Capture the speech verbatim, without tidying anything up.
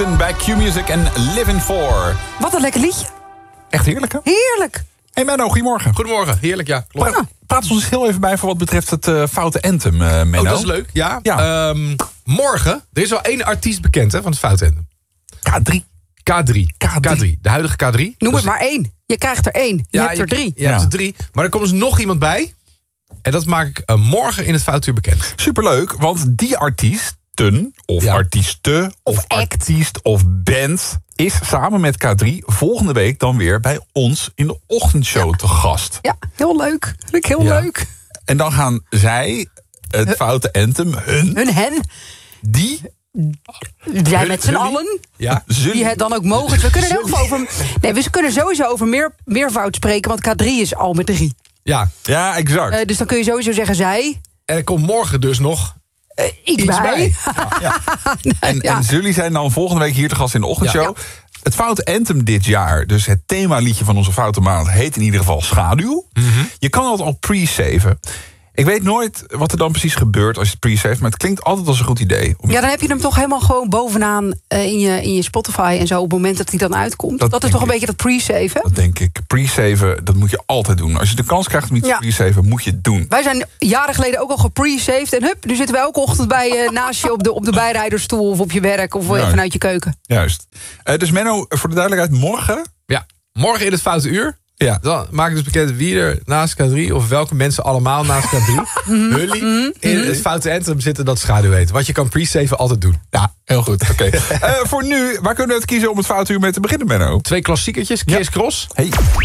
Bij Q-Music en Living For. Wat een lekker liedje. Echt heerlijk, hè? Heerlijk. Hey Menno, goedemorgen. Goedemorgen, heerlijk, ja. Klopt. Pra- praat ons eens heel even bij voor wat betreft het uh, foute anthem, uh, Menno. Oh, dat is leuk, ja. Ja. Um, morgen, er is al één artiest bekend hè, van het foute anthem. K drie. K drie. K drie. K drie. De huidige K drie. Noem Dus- het maar één. Je krijgt er één. Je ja, hebt er drie. Je, je hebt er drie. Maar er komt dus nog iemand bij. En dat maak ik uh, morgen in het Foutuur bekend. Superleuk, want die artiesten, of Ja. artiesten, of, Of act. artiest, of band... is samen met K drie volgende week dan weer bij ons in de ochtendshow te gast. Ja, heel leuk. Vind ik heel Ja. leuk. En dan gaan zij het foute anthem, hun, Hun hen. die... Jij met z'n hun- allen. Ja. zullen- Die het dan ook mogen. We kunnen er ook over. Nee, we kunnen sowieso over meer, meervoud spreken. Want K drie is al met drie. Ja. Ja, exact. Uh, dus dan kun je sowieso zeggen zij. En er komt morgen dus nog Uh, iets, iets bij. bij. En, ja. en jullie zijn dan volgende week hier te gast in de ochtendshow. Ja. Het Foute Anthem dit jaar, dus het themaliedje van onze Foute Maand... heet in ieder geval Schaduw. Mm-hmm. Je kan het al pre-saven. Ik weet nooit wat er dan precies gebeurt als je het pre-saved... maar het klinkt altijd als een goed idee. Om- Ja, dan heb je hem toch helemaal gewoon bovenaan uh, in, je, in je Spotify en zo... op het moment dat hij dan uitkomt. Dat Dat, is denk toch een ik. beetje dat pre-saven? Dat denk ik. Pre-saven, dat moet je altijd doen. Als je de kans krijgt om iets Ja. te pre-saven, moet je het doen. Wij zijn jaren geleden ook al gepre-saved. En hup, nu zitten we elke ochtend bij je naast je op de, op de bijrijdersstoel... of op je werk of Ja. vanuit je keuken. Juist. Uh, dus Menno, voor de duidelijkheid, morgen... Ja, morgen in het Foute Uur. Ja. Dan maak ik dus bekend wie er naast K drie... of welke mensen allemaal naast K drie... jullie in het Foute Anthem zitten dat schaduw heet. Wat je kan pre-saven altijd doen. Ja, heel goed. Oké. uh, voor nu, waar kunnen we het kiezen om het Foute Uur mee te beginnen, Menno? Twee klassiekertjes, Chris Cross. Hey.